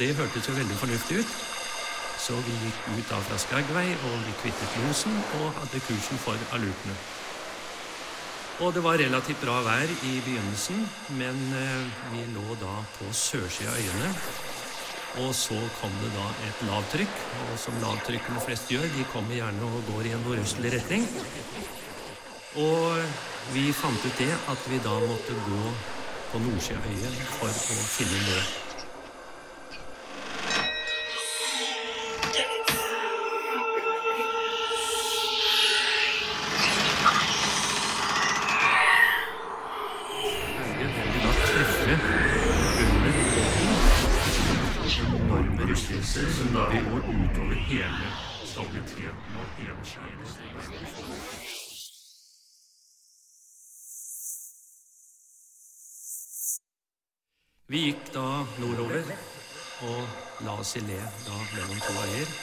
det hørtes jo veldig fornuftig ut. Så vi gikk ut da fra Skagvei, og vi kvittet losen og hadde kursen for alurtene. Og det var relativt bra vær i begynnelsen, men vi lå da på sørsiden av øyene. Og så kom det da et lavtrykk, og som lavtrykkene flest gjør, de kommer gjerne og går i en nordøstlig retning. Og vi fant ut det at vi da måtte gå på nordsiden av øyen for å finne det. Som da vi går utover hele stabiliteten og hele skjønnet. Vi gikk da nordover og la oss i le da mellom to øyer.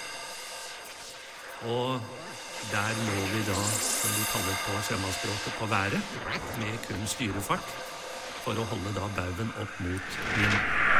Og der lå vi da, som vi kaller på sjømannsspråket, på været, med kun styrefart, for å holde da baugen opp mot vinden.